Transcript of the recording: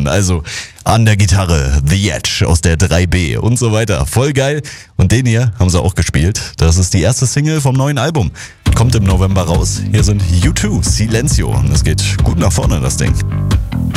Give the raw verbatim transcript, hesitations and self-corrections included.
Also an der Gitarre The Edge aus der drei B und so weiter. Voll geil. Und den hier haben sie auch gespielt. Das ist die erste Single vom neuen Album. Kommt im November raus. Hier sind U zwei, Silencio. Und es geht gut nach vorne, das Ding.